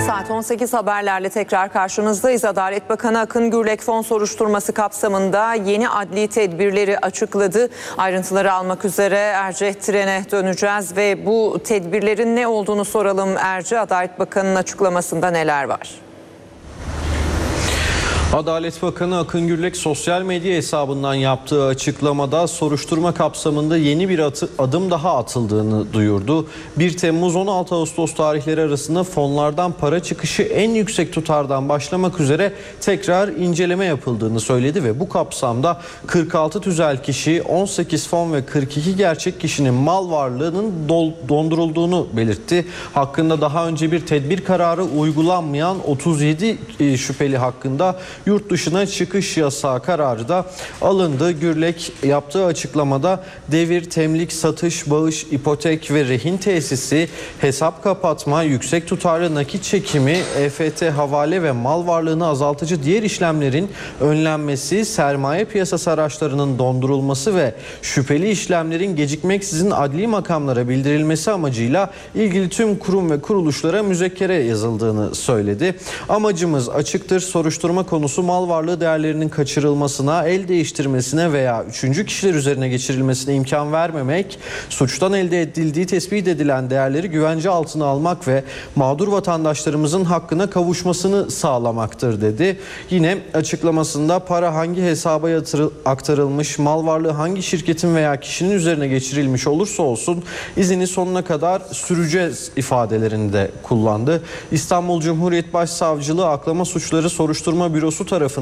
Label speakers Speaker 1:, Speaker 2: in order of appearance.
Speaker 1: Saat 18 haberlerle tekrar karşınızdayız. Adalet Bakanı Akın Gürlek fon soruşturması kapsamında yeni adli tedbirleri açıkladı. Ayrıntıları almak üzere Erciyes Tren'e döneceğiz ve bu tedbirlerin ne olduğunu soralım Erci. Adalet Bakanı'nın açıklamasında neler var?
Speaker 2: Adalet Bakanı Akın Gürlek sosyal medya hesabından yaptığı açıklamada soruşturma kapsamında yeni bir adım daha atıldığını duyurdu. 1 Temmuz-16 Ağustos tarihleri arasında fonlardan para çıkışı en yüksek tutardan başlamak üzere tekrar inceleme yapıldığını söyledi ve bu kapsamda 46 tüzel kişi, 18 fon ve 42 gerçek kişinin mal varlığının dondurulduğunu belirtti. Hakkında daha önce bir tedbir kararı uygulanmayan 37 şüpheli hakkında yurt dışına çıkış yasağı kararı da alındı. Gürlek yaptığı açıklamada devir, temlik, satış, bağış, ipotek ve rehin tesisi, hesap kapatma, yüksek tutarlı nakit çekimi, EFT, havale ve mal varlığını azaltıcı diğer işlemlerin önlenmesi, sermaye piyasası araçlarının dondurulması ve şüpheli işlemlerin gecikmeksizin adli makamlara bildirilmesi amacıyla ilgili tüm kurum ve kuruluşlara müzekkere yazıldığını söyledi. Amacımız açıktır. Soruşturma konusu mal varlığı değerlerinin kaçırılmasına, el değiştirmesine veya üçüncü kişiler üzerine geçirilmesine imkan vermemek, suçtan elde edildiği tespit edilen değerleri güvence altına almak ve mağdur vatandaşlarımızın hakkına kavuşmasını sağlamaktır dedi. Yine açıklamasında para hangi hesaba aktarılmış, mal varlığı hangi şirketin veya kişinin üzerine geçirilmiş olursa olsun izini sonuna kadar süreceğiz ifadelerini de kullandı. İstanbul Cumhuriyet Başsavcılığı Aklama Suçları Soruşturma Bürosu tarafından